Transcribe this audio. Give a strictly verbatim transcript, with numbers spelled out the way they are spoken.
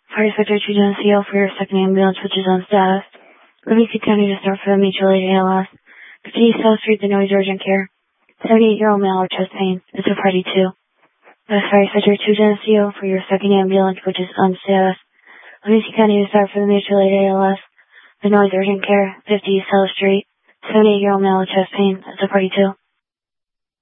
Firefighter two Geneseo for your second ambulance, which is on status. Livingston County to start for the mutual aid A L S. fifty South Street, the noise urgent care. seventy-eight-year-old male with chest pain. It's a party two. Uh, Firefighter two Geneseo for your second ambulance, which is on status. Livingston County to start for the mutual aid A L S. The noise urgent care. fifty South Street. seventy-eight-year-old male with chest pain. It's a party two.